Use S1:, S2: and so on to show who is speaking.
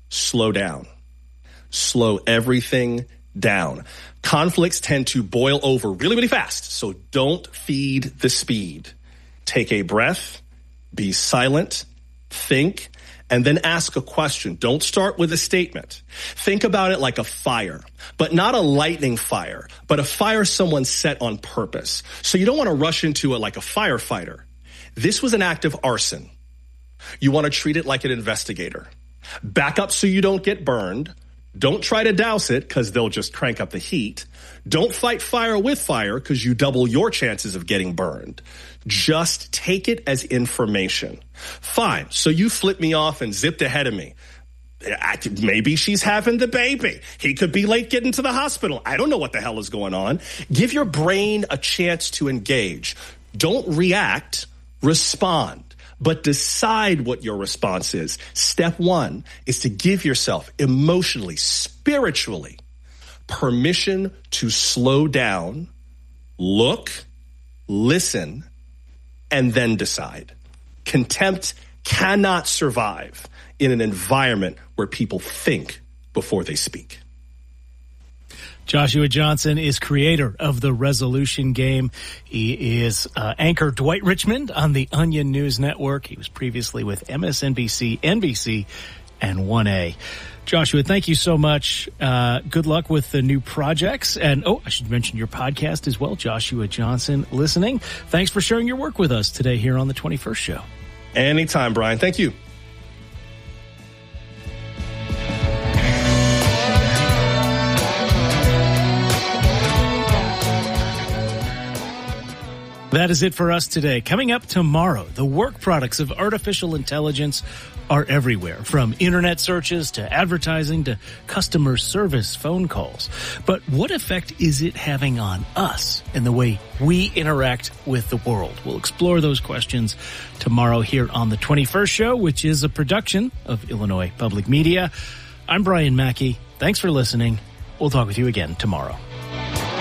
S1: slow down. Slow everything down. Conflicts tend to boil over really, really fast, so don't feed the speed. Take a breath, be silent, think, and then ask a question. Don't start with a statement. Think about it like a fire, but not a lightning fire, but a fire someone set on purpose. So you don't want to rush into it like a firefighter. This was an act of arson. You want to treat it like an investigator. Back up so you don't get burned. Don't try to douse it because they'll just crank up the heat. Don't fight fire with fire because you double your chances of getting burned. Just take it as information. Fine. So you flipped me off and zipped ahead of me. Maybe she's having the baby. He could be late getting to the hospital. I don't know what the hell is going on. Give your brain a chance to engage. Don't react, respond. But decide what your response is. Step one is to give yourself emotionally, spiritually, permission to slow down, look, listen, and then decide. Contempt cannot survive in an environment where people think before they speak.
S2: Joshua Johnson is creator of The Resolution Game. He is anchor Dwight Richmond on the Onion News Network. He was previously with MSNBC, NBC, and 1A. Joshua, thank you so much. Good luck with the new projects. And, I should mention your podcast as well, Joshua Johnson Listening. Thanks for sharing your work with us today here on the 21st Show.
S1: Anytime, Brian. Thank you.
S2: That is it for us today. Coming up tomorrow, the work products of artificial intelligence are everywhere, from internet searches to advertising to customer service phone calls. But what effect is it having on us and the way we interact with the world? We'll explore those questions tomorrow here on the 21st Show, which is a production of Illinois Public Media. I'm Brian Mackey. Thanks for listening. We'll talk with you again tomorrow.